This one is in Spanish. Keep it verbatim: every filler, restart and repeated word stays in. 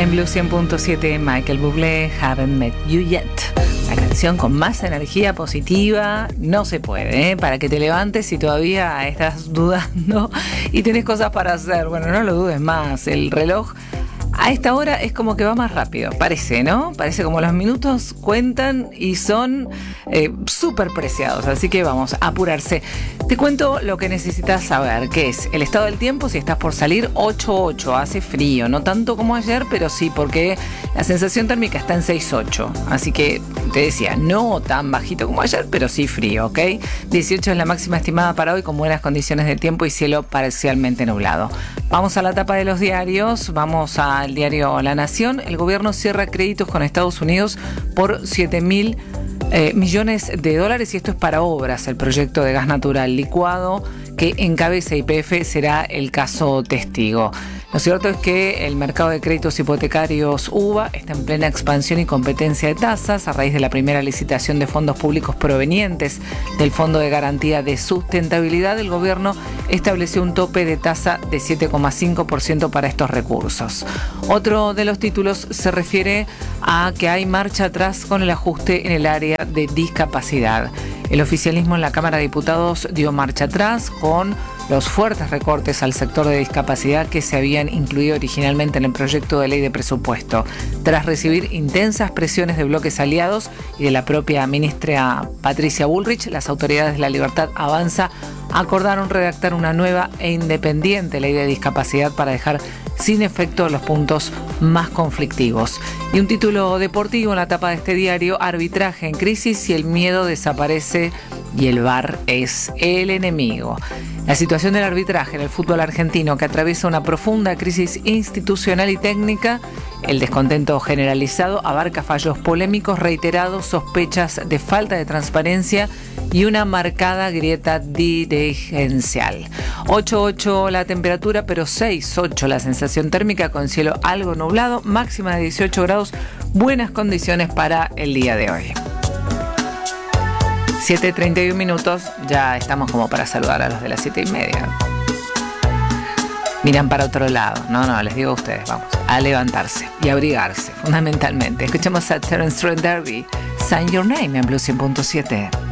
En Blue cien punto siete, Michael Bublé, Haven't Met You Yet. La canción con más energía positiva no se puede, ¿eh? Para que te levantes si todavía estás dudando y tienes cosas para hacer. Bueno, no lo dudes más. El reloj a esta hora es como que va más rápido, parece, ¿no? Parece como los minutos cuentan y son eh, súper preciados, así que vamos a apurarse. Te cuento lo que necesitas saber, que es el estado del tiempo. Si estás por salir, ocho ocho, hace frío, no tanto como ayer, pero sí, porque la sensación térmica está en seis ocho, así que te decía, no tan bajito como ayer, pero sí frío, ¿ok? dieciocho es la máxima estimada para hoy, con buenas condiciones de tiempo y cielo parcialmente nublado. Vamos a la tapa de los diarios, vamos al diario La Nación. El gobierno cierra créditos con Estados Unidos por siete mil eh, millones de dólares, y esto es para obras. El proyecto de gas natural licuado que encabeza Y P F será el caso testigo. Lo cierto es que el mercado de créditos hipotecarios U B A está en plena expansión y competencia de tasas. A raíz de la primera licitación de fondos públicos provenientes del Fondo de Garantía de Sustentabilidad, el gobierno estableció un tope de tasa de siete coma cinco por ciento para estos recursos. Otro de los títulos se refiere a que hay marcha atrás con el ajuste en el área de discapacidad. El oficialismo en la Cámara de Diputados dio marcha atrás con los fuertes recortes al sector de discapacidad que se habían incluido originalmente en el proyecto de ley de presupuesto. Tras recibir intensas presiones de bloques aliados y de la propia ministra Patricia Bullrich, las autoridades de la Libertad Avanza acordaron redactar una nueva e independiente ley de discapacidad para dejar sin efecto los puntos más conflictivos. Y un título deportivo en la tapa de este diario: arbitraje en crisis y el miedo desaparece y el V A R es el enemigo. La situación del arbitraje en el fútbol argentino, que atraviesa una profunda crisis institucional y técnica. El descontento generalizado abarca fallos polémicos reiterados, sospechas de falta de transparencia y una marcada grieta dirigencial. ocho ocho la temperatura, pero seis ocho la sensación térmica, con cielo algo nublado, máxima de dieciocho grados, buenas condiciones para el día de hoy. siete treinta y uno minutos, ya estamos como para saludar a los de las siete y media. Miran para otro lado. No, no, les digo a ustedes, vamos a levantarse y abrigarse, fundamentalmente. Escuchamos a Terence Trent D'Arby, Sign Your Name, en Blue cien punto siete.